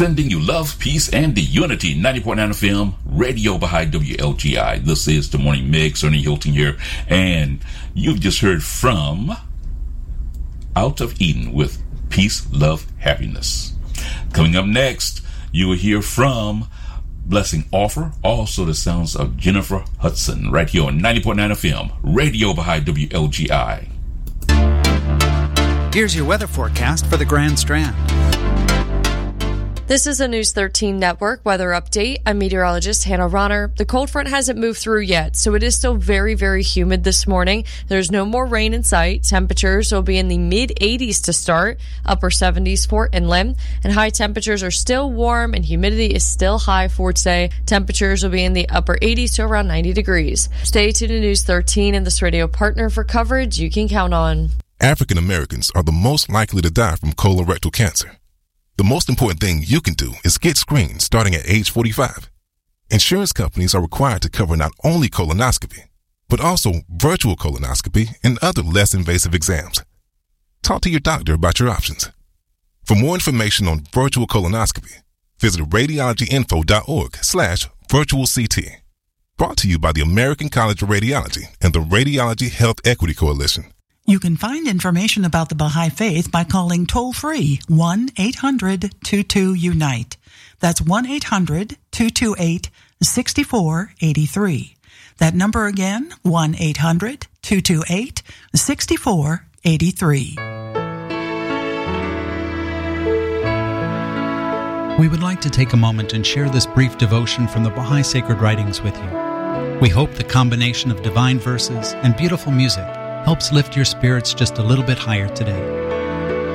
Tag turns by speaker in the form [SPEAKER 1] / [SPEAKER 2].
[SPEAKER 1] Sending you love, peace, and the unity. 90.9 FM, Radio Baha'i WLGI. This is the Morning Mix. Ernie Hilton here. And you've just heard from Out of Eden with Peace, Love, Happiness. Coming up next, you will hear from Blessing Offer. Also the sounds of Jennifer Hudson right here on 90.9 FM, Radio Baha'i WLGI.
[SPEAKER 2] Here's your weather forecast for the Grand Strand.
[SPEAKER 3] This is a News 13 Network weather update. I'm meteorologist Hannah Ronner. The cold front hasn't moved through yet, so it is still very, very humid this morning. There's no more rain in sight. Temperatures will be in the mid-80s to start, upper 70s for inland, and high temperatures are still warm and humidity is still high for today. Temperatures will be in the upper 80s to around 90 degrees. Stay tuned to News 13 and this radio partner for coverage you can count on.
[SPEAKER 4] African Americans are the most likely to die from colorectal cancer. The most important thing you can do is get screened starting at age 45. Insurance companies are required to cover not only colonoscopy, but also virtual colonoscopy and other less invasive exams. Talk to your doctor about your options. For more information on virtual colonoscopy, visit radiologyinfo.org/virtualct. Brought to you by the American College of Radiology and the Radiology Health Equity Coalition.
[SPEAKER 5] You can find information about the Baha'i Faith by calling toll-free 1-800-22-UNITE. That's 1-800-228-6483. That number again, 1-800-228-6483.
[SPEAKER 2] We would like to take a moment and share this brief devotion from the Baha'i Sacred Writings with you. We hope the combination of divine verses and beautiful music helps lift your spirits just a little bit higher today.